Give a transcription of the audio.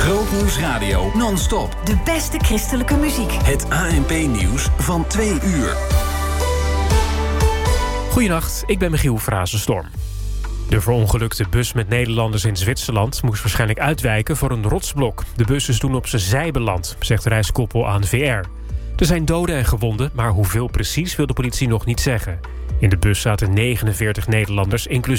Grootnieuws Radio non-stop. De beste christelijke muziek. Het ANP-nieuws van 2 uur. Goedenacht, ik ben Michiel Frazenstorm. De verongelukte bus met Nederlanders in Zwitserland moest waarschijnlijk uitwijken voor een rotsblok. De bus is toen op zijn zij beland, zegt reiskoppel aan VR. Er zijn doden en gewonden, maar hoeveel precies wil de politie nog niet zeggen. In de bus zaten 49 Nederlanders, inclusief